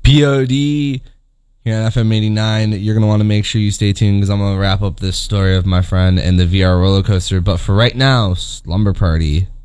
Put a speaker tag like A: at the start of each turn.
A: BOD here on FM 89. You're going to want to make sure you stay tuned because I'm going to wrap up this story of my friend and the VR roller coaster. But for right now, Slumber Party.